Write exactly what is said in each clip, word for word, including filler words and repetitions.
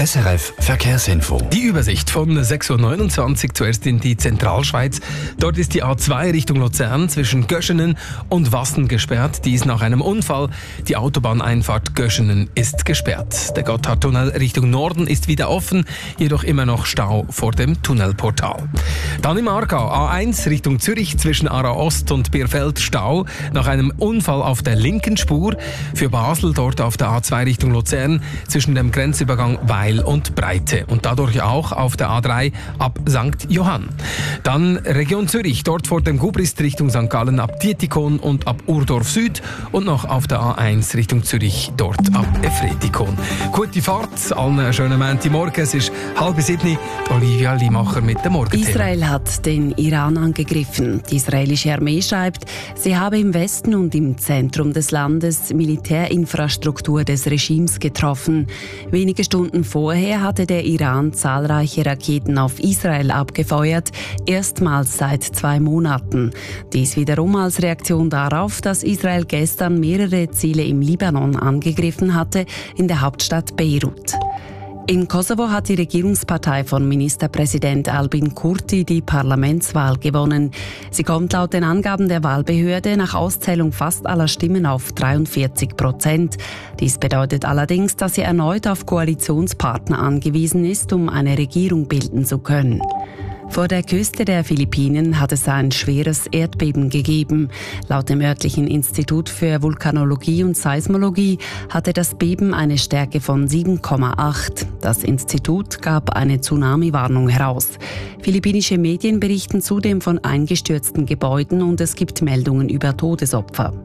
S R F Verkehrsinfo. Die Übersicht von sechs Uhr neunundzwanzig zuerst in die Zentralschweiz. Dort ist die A zwei Richtung Luzern zwischen Göschenen und Wassen gesperrt. Dies nach einem Unfall. Die Autobahneinfahrt Göschenen ist gesperrt. Der Gotthardtunnel Richtung Norden ist wieder offen, jedoch immer noch Stau vor dem Tunnelportal. Dann im Aargau A eins Richtung Zürich zwischen Aarau Ost und Bierfeld Stau nach einem Unfall auf der linken Spur. Für Basel dort auf der A zwei Richtung Luzern zwischen dem Grenzübergang Weil und Breite und dadurch auch auf der A drei ab Sankt Johann. Dann Region Zürich, dort vor dem Gubrist Richtung Sankt Gallen ab Dietikon und ab Urdorf Süd und noch auf der A eins Richtung Zürich, dort ab Efretikon. Gute Fahrt, allen einen schönen Montagmorgen. Es ist halb sieben. Olivia Limacher mit dem Morgenthema. Israel hat den Iran angegriffen. Die israelische Armee schreibt, sie habe im Westen und im Zentrum des Landes Militärinfrastruktur des Regimes getroffen. Wenige Stunden vorher hatte der Iran zahlreiche Raketen auf Israel abgefeuert, erstmals seit zwei Monaten. Dies wiederum als Reaktion darauf, dass Israel gestern mehrere Ziele im Libanon angegriffen hatte, in der Hauptstadt Beirut. In Kosovo hat die Regierungspartei von Ministerpräsident Albin Kurti die Parlamentswahl gewonnen. Sie kommt laut den Angaben der Wahlbehörde nach Auszählung fast aller Stimmen auf dreiundvierzig Prozent. Dies bedeutet allerdings, dass sie erneut auf Koalitionspartner angewiesen ist, um eine Regierung bilden zu können. Vor der Küste der Philippinen hat es ein schweres Erdbeben gegeben. Laut dem örtlichen Institut für Vulkanologie und Seismologie hatte das Beben eine Stärke von sieben Komma acht. Das Institut gab eine Tsunami-Warnung heraus. Philippinische Medien berichten zudem von eingestürzten Gebäuden und es gibt Meldungen über Todesopfer.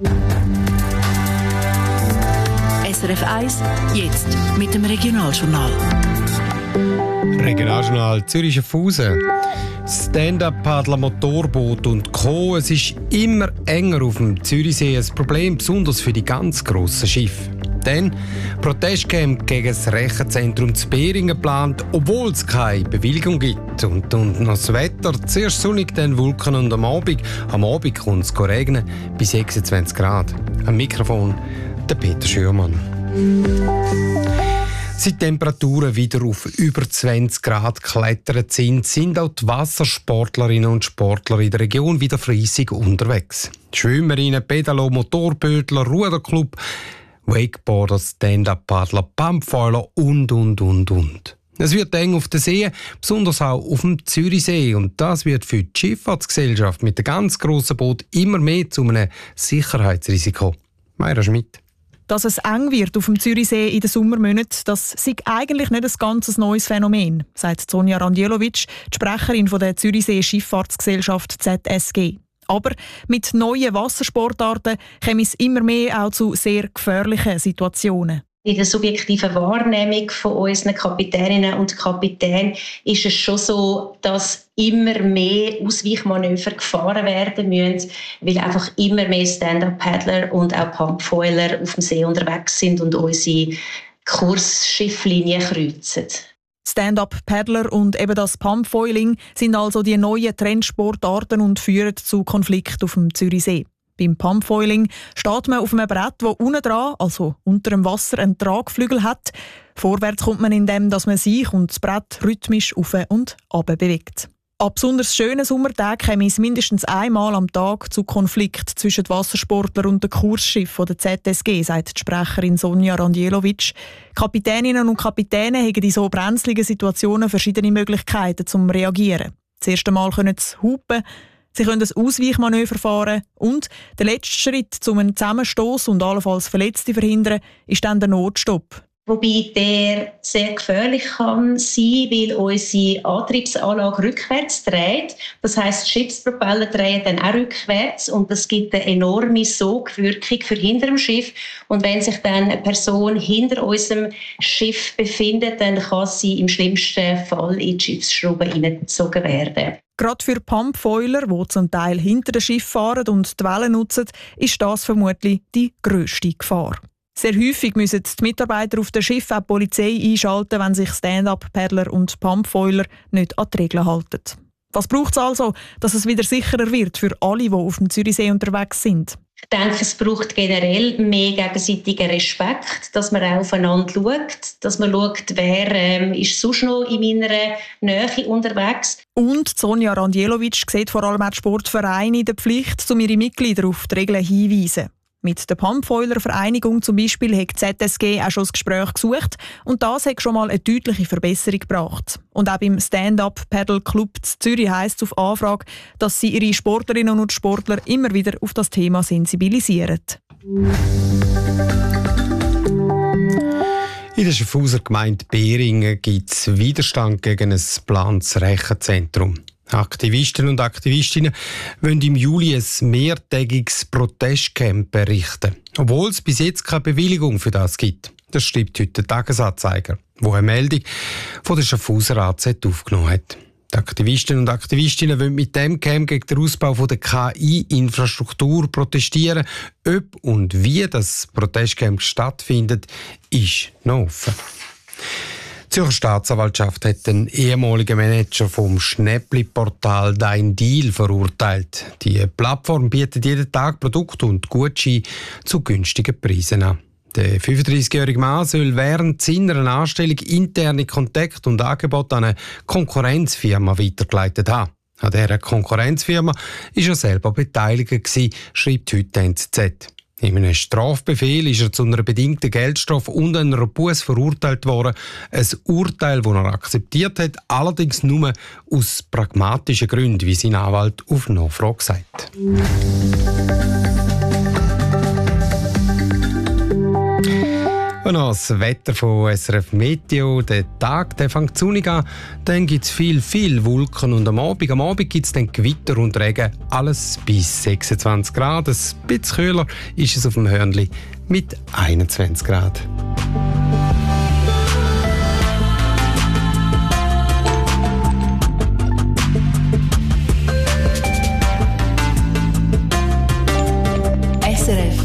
S R F eins, jetzt mit dem Regionaljournal. Regionaljournal Zürich Schaffhausen. Stand-up-Paddler, Motorboot und Co. Es ist immer enger auf dem Zürichsee ein Problem, besonders für die ganz grossen Schiffe. Denn Protestcamp gegen das Rechenzentrum zu Beringen geplant, obwohl es keine Bewilligung gibt. Und, und noch das Wetter, zuerst sonnig, dann Wolken und am Abend. Am Abend kommt es regnen, bei sechsundzwanzig Grad. Am Mikrofon der Peter Schürmann. Seit Temperaturen wieder auf über zwanzig Grad geklettert sind, sind auch die Wassersportlerinnen und Sportler in der Region wieder fleissig unterwegs. Schwimmerinnen, Pedalo, Motorbötler, Ruderclub, Wakeboarder, Stand-up-Paddler, Pumpfoiler und, und, und, und. Es wird eng auf den See, besonders auch auf dem Zürichsee. Und das wird für die Schifffahrtsgesellschaft mit den ganz grossen Booten immer mehr zu einem Sicherheitsrisiko. Mayra Schmidt. Dass es eng wird auf dem Zürichsee in den Sommermonaten, das sei eigentlich nicht ein ganz neues Phänomen, sagt Sonja Randjelovic, die Sprecherin der Zürichsee Schifffahrtsgesellschaft Z S G. Aber mit neuen Wassersportarten kommt es immer mehr auch zu sehr gefährlichen Situationen. In der subjektiven Wahrnehmung von unseren Kapitäninnen und Kapitänen ist es schon so, dass immer mehr Ausweichmanöver gefahren werden müssen, weil einfach immer mehr Stand-up-Paddler und auch Pumpfoiler auf dem See unterwegs sind und unsere Kursschifflinien kreuzen. Stand-up-Paddler und eben das Pumpfoiling sind also die neuen Trendsportarten und führen zu Konflikten auf dem Zürichsee. Beim Pumpfoiling steht man auf einem Brett, das unten dran, also unter dem Wasser, einen Tragflügel hat. Vorwärts kommt man indem, dass man sich und das Brett rhythmisch auf und ab bewegt. An besonders schönen Sommertagen käme es mindestens einmal am Tag zu Konflikten zwischen den Wassersportlern und den Kursschiffen der Z S G, sagt die Sprecherin Sonja Randjelovic. Kapitäninnen und Kapitäne haben in so brenzligen Situationen verschiedene Möglichkeiten zum Reagieren. Das erste Mal können sie hupen, sie können ein Ausweichmanöver fahren und der letzte Schritt, um einen Zusammenstoß und allenfalls Verletzte zu verhindern, ist dann der Notstopp. Wobei der sehr gefährlich kann sein, weil unsere Antriebsanlage rückwärts dreht. Das heisst, die Schiffspropeller drehen dann auch rückwärts und das gibt eine enorme Sogwirkung für hinter dem Schiff. Und wenn sich dann eine Person hinter unserem Schiff befindet, dann kann sie im schlimmsten Fall in die Schiffsschraube hineingezogen werden. Gerade für Pumpfoiler, die zum Teil hinter dem Schiff fahren und die Wellen nutzen, ist das vermutlich die grösste Gefahr. Sehr häufig müssen die Mitarbeiter auf dem Schiff auch die Polizei einschalten, wenn sich Stand-up-Paddler und Pumpfoiler nicht an die Regeln halten. Was braucht es also, dass es wieder sicherer wird für alle, die auf dem Zürichsee unterwegs sind? Ich denke, es braucht generell mehr gegenseitigen Respekt, dass man auch aufeinander schaut, dass man schaut, wer ähm, ist sonst noch in meiner Nähe unterwegs. Und Sonja Randjelovic sieht vor allem auch die Sportvereine in der Pflicht, um ihre Mitglieder auf die Regeln hinzuweisen. Mit der Pumpfoiler Vereinigung zum Beispiel hat die Z S G auch schon das Gespräch gesucht und das hat schon mal eine deutliche Verbesserung gebracht. Und auch beim Stand-Up-Paddle-Club Zürich heisst es auf Anfrage, dass sie ihre Sportlerinnen und Sportler immer wieder auf das Thema sensibilisieren. In der Schaffhauser Gemeinde Behringen gibt es Widerstand gegen ein geplantes Rechenzentrum. Aktivisten und Aktivistinnen wollen im Juli ein mehrtägiges Protestcamp errichten, obwohl es bis jetzt keine Bewilligung für das gibt. Das schreibt heute der Tagesanzeiger, wo eine Meldung von der Schaffhauser A Z aufgenommen hat. Die Aktivistinnen und Aktivistinnen wollen mit dem Camp gegen den Ausbau der K I-Infrastruktur protestieren. Ob und wie das Protestcamp stattfindet, ist noch offen. Die Zürcher Staatsanwaltschaft hat den ehemaligen Manager vom Schnäppli-Portal Dein Deal verurteilt. Die Plattform bietet jeden Tag Produkte und Gutscheine zu günstigen Preisen an. Der fünfunddreißigjährige Mann soll während seiner Anstellung interne Kontakte und Angebote an eine Konkurrenzfirma weitergeleitet haben. An dieser Konkurrenzfirma war er selber beteiligt, schreibt heute N Z Z. In einem Strafbefehl ist er zu einer bedingten Geldstrafe und einer Busse verurteilt worden. Ein Urteil, das er akzeptiert hat, allerdings nur aus pragmatischen Gründen, wie sein Anwalt auf Nachfrage sagt. Und noch das Wetter von S R F Meteo. Der Tag der fängt sonnig an, dann gibt es viel, viel Wolken und am Abend, am Abend gibt es dann Gewitter und Regen, alles bis sechsundzwanzig Grad. Ein bisschen kühler ist es auf dem Hörnli mit einundzwanzig Grad. S R F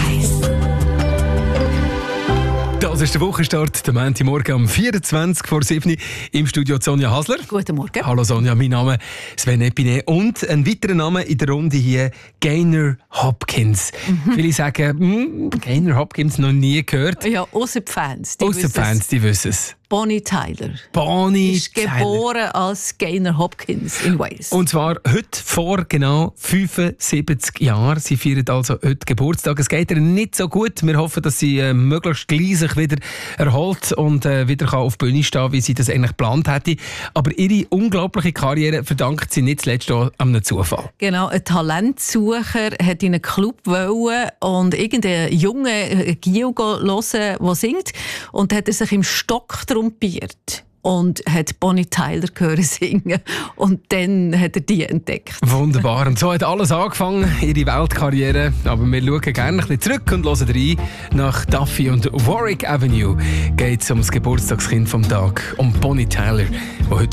Das ist der Wochenstart, der Montagmorgen um vierundzwanzig vor sieben im Studio Sonja Hasler. Guten Morgen. Hallo Sonja, mein Name ist Sven Epine und ein weiterer Name in der Runde hier, Gaynor Hopkins. Mhm. Viele sagen, hm, Gaynor Hopkins noch nie gehört. Ja, außer die Fans. Die Außer die Fans, die wissen es. Bonnie Tyler. Bonnie ist geboren Tyler. als Gaynor Hopkins in Wales. Und zwar heute vor genau fünfundsiebzig Jahren. Sie feiert also heute Geburtstag. Es geht ihr nicht so gut. Wir hoffen, dass sie äh, möglichst gleich sich wieder erholt und äh, wieder kann auf die Bühne stehen, wie sie das eigentlich geplant hätte. Aber ihre unglaubliche Karriere verdankt sie nicht zuletzt auch einem Zufall. Genau, ein Talentsucher hat in einen Club wollen und irgendein Junge Gio hören, der singt. Und hat er sich im Stock trompiert und hat Bonnie Tyler hören singen. Und dann hat er die entdeckt. Wunderbar. Und so hat alles angefangen, ihre Weltkarriere. Aber wir schauen gerne ein bisschen zurück und hören rein. Nach Duffy und Warwick Avenue geht es um das Geburtstagskind vom Tag, um Bonnie Tyler, die heute